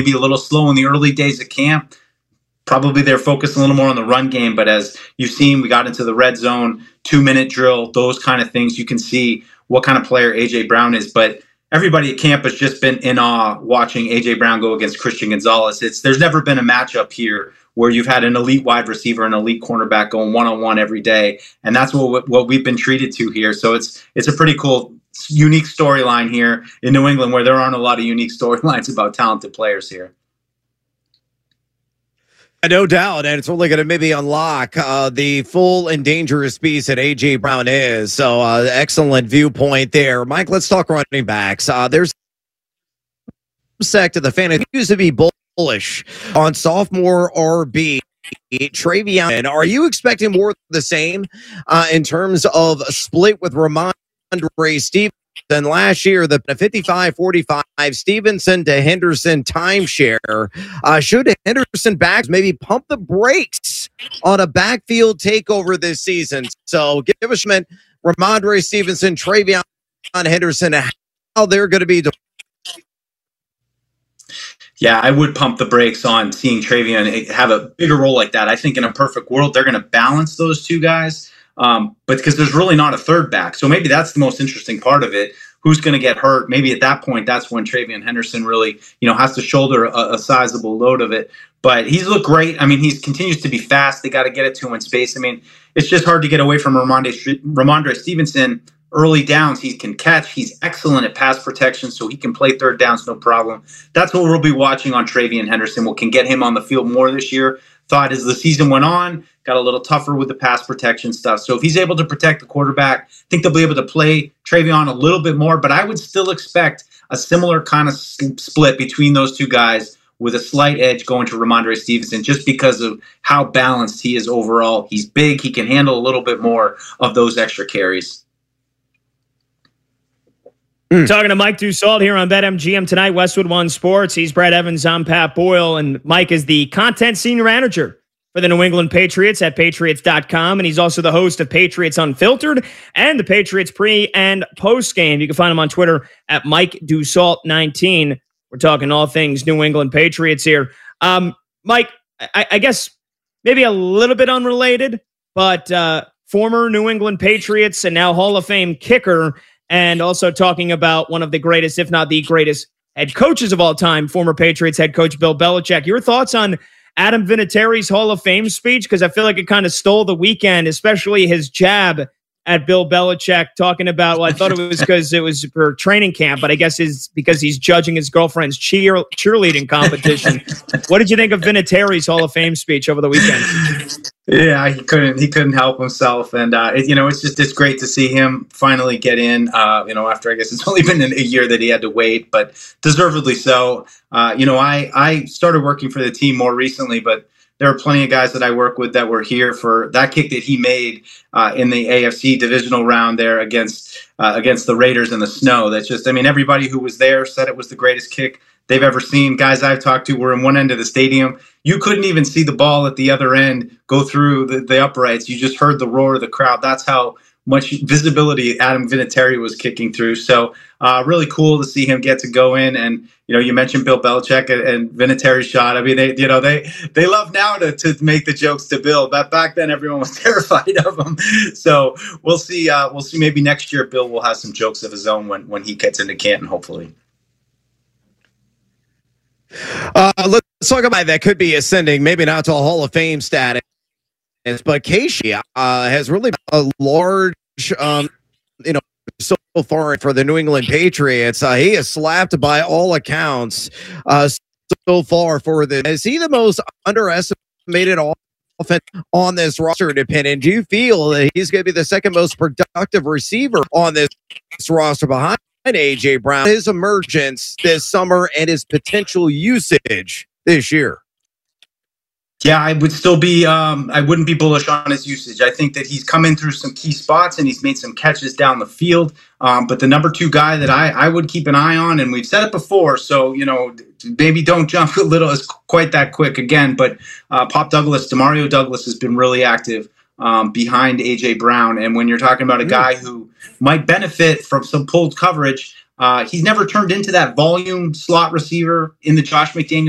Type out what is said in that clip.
maybe a little slow in the early days of camp. Probably they're focused a little more on the run game, but as you've seen, we got into the red zone, 2-minute drill, those kind of things. You can see what kind of player A.J. Brown is. But everybody at camp has just been in awe watching A.J. Brown go against Christian Gonzalez. There's never been a matchup here where you've had an elite wide receiver and elite cornerback going one-on-one every day, and that's what we've been treated to here. So it's a pretty cool, unique storyline here in New England, where there aren't a lot of unique storylines about talented players here. No doubt, and it's only going to maybe unlock the full and dangerous beast that A.J. Brown is. So excellent viewpoint there. Mike, let's talk running backs. There's a sect of the fan who used to be bullish on sophomore RB Travion. Are you expecting more of the same in terms of a split with Rhamondre Stevenson? Last year, the 55-45 Stevenson to Henderson timeshare. Should Henderson backs maybe pump the brakes on a backfield takeover this season? So give us a minute, Rhamondre Stevenson, Travion Henderson, how they're going to be. Yeah, I would pump the brakes on seeing Travion have a bigger role like that. I think in a perfect world, they're going to balance those two guys. But because there's really not a third back. So maybe that's the most interesting part of it. Who's going to get hurt? Maybe at that point, that's when Travion Henderson really, has to shoulder a sizable load of it. But he's looked great. I mean, he continues to be fast. They got to get it to him in space. I mean, it's just hard to get away from Rhamondre Stevenson. Early downs, he can catch. He's excellent at pass protection, so he can play third downs, no problem. That's what we'll be watching on Travion Henderson. What can get him on the field more this year. Thought as the season went on, got a little tougher with the pass protection stuff. So if he's able to protect the quarterback, I think they'll be able to play Travion a little bit more. But I would still expect a similar kind of split between those two guys with a slight edge going to Rhamondre Stevenson just because of how balanced he is overall. He's big. He can handle a little bit more of those extra carries. Talking to Mike Dussault here on BetMGM tonight, Westwood One Sports. He's Brad Evans, I'm Pat Boyle, and Mike is the content senior manager for the New England Patriots at Patriots.com, and he's also the host of Patriots Unfiltered and the Patriots pre- and post-game. You can find him on Twitter at Mike Dussault19. We're talking all things New England Patriots here. Mike, I guess maybe a little bit unrelated, but former New England Patriots and now Hall of Fame kicker, and also talking about one of the greatest, if not the greatest, head coaches of all time, former Patriots head coach Bill Belichick. Your thoughts on Adam Vinatieri's Hall of Fame speech? Because I feel like it kind of stole the weekend, especially his jab at Bill Belichick, talking about, well, I thought it was because it was for training camp, but I guess it's because he's judging his girlfriend's cheerleading competition. What did you think of Vinatieri's Hall of Fame speech over the weekend? Yeah, he couldn't help himself, and it's great to see him finally get in. After I guess it's only been a year that he had to wait, but deservedly so. I started working for the team more recently, but there are plenty of guys that I work with that were here for that kick that he made in the AFC divisional round there against the Raiders in the snow. That's just, everybody who was there said it was the greatest kick they've ever seen. Guys I've talked to were in one end of the stadium. You couldn't even see the ball at the other end go through the uprights. You just heard the roar of the crowd. That's how much visibility Adam Vinatieri was kicking through. So really cool to see him get to go in. And, you mentioned Bill Belichick and Vinatieri's shot. They love now to make the jokes to Bill, but back then everyone was terrified of him. So we'll see maybe next year Bill will have some jokes of his own when he gets into Canton, hopefully. Let's talk about that could be ascending, maybe not to a Hall of Fame status, but Casey has really a large, so far for the New England Patriots. He is slapped by all accounts so far for this. Is he the most underestimated offense on this roster, dependent? Do you feel that he's going to be the second most productive receiver on this roster behind A.J. Brown? His emergence this summer and his potential usage this year. Yeah, I would still be, I wouldn't be bullish on his usage. I think that he's come in through some key spots and he's made some catches down the field. But the number two guy that I would keep an eye on, and we've said it before, so, maybe don't jump a little as quite that quick again. But Demario Douglas has been really active behind A.J. Brown. And when you're talking about a guy who might benefit from some pulled coverage, he's never turned into that volume slot receiver in the Josh McDaniels